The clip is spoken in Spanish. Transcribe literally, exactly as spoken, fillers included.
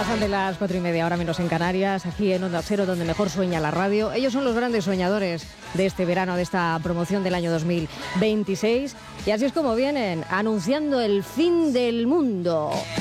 Pasan de las cuatro y media, ahora menos en Canarias, aquí en Onda Cero, donde mejor sueña la radio. Ellos son los grandes soñadores de este verano, de esta promoción del año dos mil veintiséis. Y así es como vienen, anunciando el fin del mundo.